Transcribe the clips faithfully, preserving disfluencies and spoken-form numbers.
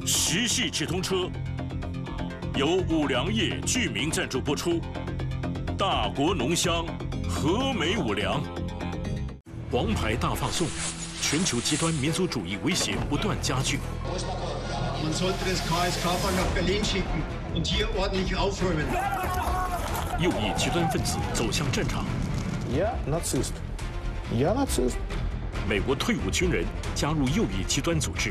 时系直通车由五粮液居民赞助播出。大国浓香，和美五粮。王牌大放送，全球极端民族主义威胁不断加剧。 Man sollte das K S K-Bahn nach Berlin schicken und hier ordentlich aufräumen. 右翼极端分子走向战场。 Я нацист. Я нацист. 美国退伍军人加入右翼极端组织。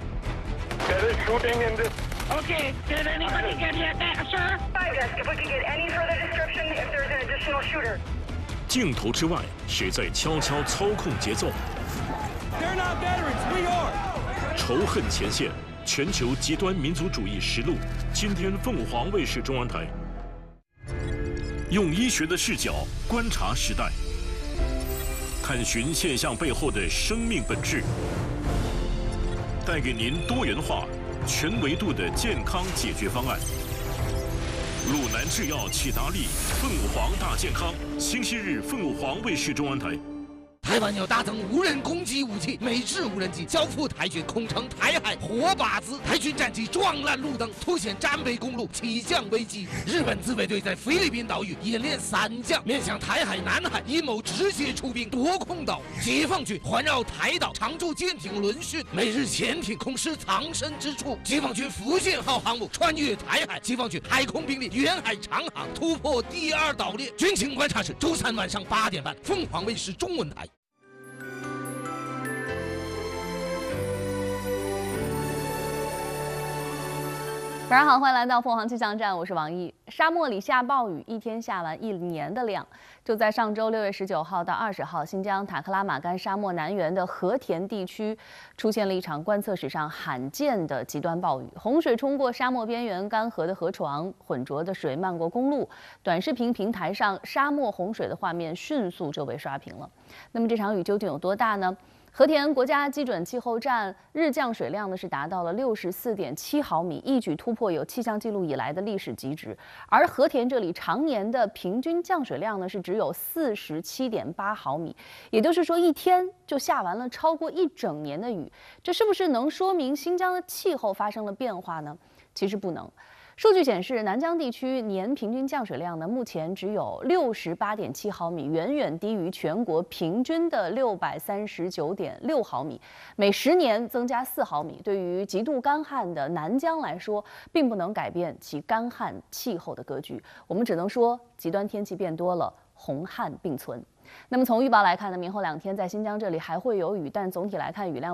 Okay, did anybody get hit there, sir? If we could get any further description, if there's an additional shooter. 镜头之外，谁在悄悄操控节奏？ They're not veterans, we are. 仇恨前线。 全球极端民族主义实录，今天凤凰卫视中文台，用医学的视角观察时代，探寻现象背后的生命本质，带给您多元化、全维度的健康解决方案。鲁南制药启达利凤凰大健康，星期日凤凰卫视中文台。 台湾要大增无人攻击武器，美制无人机交付台军，空城台海活靶子。台军战机撞烂路灯，凸显战备公路起降危机。日本自卫队在菲律宾岛屿演练伞降，面向台海、南海，阴谋直接出兵夺空岛。解放军环绕台岛，常驻舰艇轮训，美日潜艇空师藏身之处。解放军福建号航母穿越台海，解放军海空兵力远海长航突破第二岛链。军情观察室周三晚上八点半，凤凰卫视中文台。 晚上好，欢迎来到凤凰气象站，我是王毅。沙漠里下暴雨，一天下完一年的量。就在上周六月十九号到二十号，新疆塔克拉玛干沙漠南缘的和田地区出现了一场观测史上罕见的极端暴雨，洪水冲过沙漠边缘干涸的河床，浑浊的水漫过公路。短视频平台上沙漠洪水的画面迅速就被刷屏了。那么这场雨究竟有多大呢？ 和田国家基准气候站日降水量呢是达到了六十四点七毫米，一举突破有气象记录以来的历史极值。而和田这里常年的平均降水量呢是只有四十七点八毫米，也就是说一天就下完了超过一整年的雨。这是不是能说明新疆的气候发生了变化呢？其实不能。 数据显示，南疆地区年平均降水量呢，目前只有六十八点七毫米，远远低于全国平均的六百三十九点六毫米，每十年增加四毫米。对于极度干旱的南疆来说，并不能改变其干旱气候的格局。我们只能说，极端天气变多了，洪旱并存。那么从预报来看呢，明后两天在新疆这里还会有雨，但总体来看雨量。